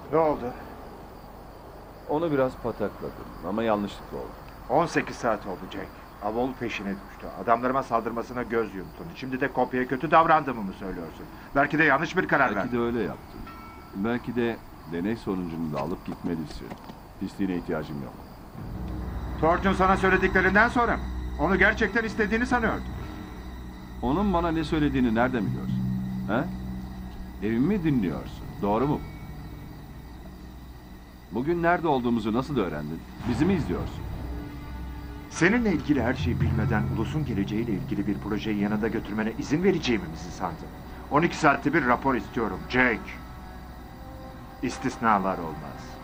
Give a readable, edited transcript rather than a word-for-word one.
Ne oldu? Onu biraz patakladım ama yanlışlıkla oldu. 18 saat oldu Jack. Avol peşine düştü. Adamlarıma saldırmasına göz yuttun. Şimdi de kopyaya kötü davrandığımı mı söylüyorsun? Belki de yanlış bir karar Belki verdin. de öyle yaptım. Belki de deney sonucunu da alıp gitmelisin. Pisliğine ihtiyacım yok. Torch'un sana söylediklerinden sonra mı? Onu gerçekten istediğini sanıyordum. Onun bana ne söylediğini nereden biliyorsun? He? Evimi dinliyorsun. Doğru mu? Bugün nerede olduğumuzu nasıl öğrendin? Bizi mi izliyorsun? Seninle ilgili her şeyi bilmeden ulusun geleceğiyle ilgili bir projeyi yanında götürmene izin vereceğimi mi sandın? 12 saatte bir rapor istiyorum Jack. İstisnalar olmaz.